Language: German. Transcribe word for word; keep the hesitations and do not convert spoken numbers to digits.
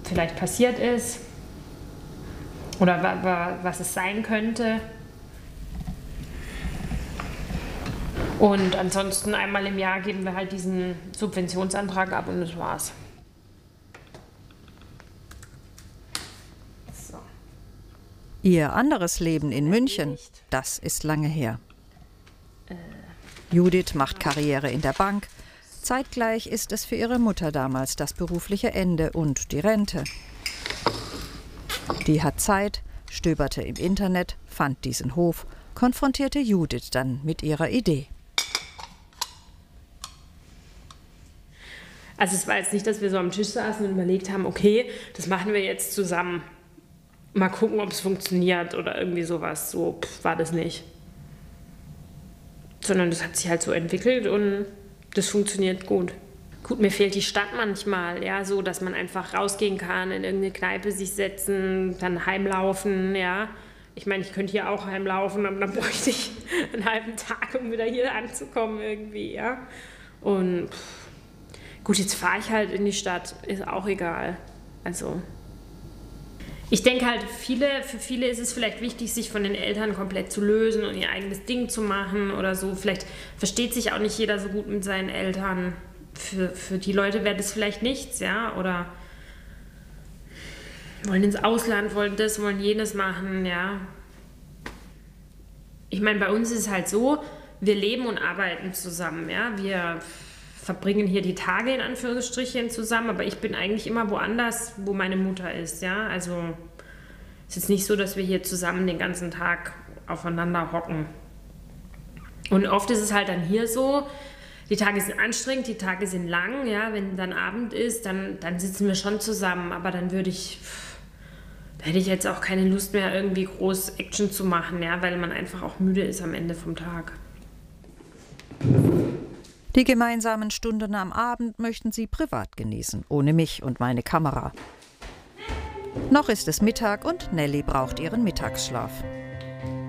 vielleicht passiert ist oder wa wa was es sein könnte. Und ansonsten einmal im Jahr geben wir halt diesen Subventionsantrag ab und das war's. So. Ihr anderes Leben in München, das ist lange her. Judith macht Karriere in der Bank. Zeitgleich ist es für ihre Mutter damals das berufliche Ende und die Rente. Die hat Zeit, stöberte im Internet, fand diesen Hof, konfrontierte Judith dann mit ihrer Idee. Also es war jetzt nicht, dass wir so am Tisch saßen und überlegt haben, okay, das machen wir jetzt zusammen. Mal gucken, ob es funktioniert oder irgendwie sowas. So pff, war das nicht. Sondern das hat sich halt so entwickelt und das funktioniert gut. Gut, mir fehlt die Stadt manchmal, ja, so, dass man einfach rausgehen kann, in irgendeine Kneipe sich setzen, dann heimlaufen, ja. Ich meine, ich könnte hier auch heimlaufen, aber dann bräuchte ich einen halben Tag, um wieder hier anzukommen irgendwie, ja. Und pff, gut, jetzt fahre ich halt in die Stadt, ist auch egal. Also, ich denke halt, viele, für viele ist es vielleicht wichtig, sich von den Eltern komplett zu lösen und ihr eigenes Ding zu machen oder so. Vielleicht versteht sich auch nicht jeder so gut mit seinen Eltern. Für, für die Leute wäre das vielleicht nichts, ja, oder wollen ins Ausland, wollen das, wollen jenes machen, ja. Ich meine, bei uns ist es halt so, wir leben und arbeiten zusammen, ja. Wir verbringen hier die Tage in Anführungsstrichen zusammen, aber ich bin eigentlich immer woanders, wo meine Mutter ist, ja. Also es ist jetzt nicht so, dass wir hier zusammen den ganzen Tag aufeinander hocken. Und oft ist es halt dann hier so, die Tage sind anstrengend, die Tage sind lang, ja. Wenn dann Abend ist, dann, dann sitzen wir schon zusammen, aber dann würde ich, da hätte ich jetzt auch keine Lust mehr, irgendwie groß Action zu machen, ja, weil man einfach auch müde ist am Ende vom Tag. Die gemeinsamen Stunden am Abend möchten sie privat genießen, ohne mich und meine Kamera. Noch ist es Mittag und Nelly braucht ihren Mittagsschlaf.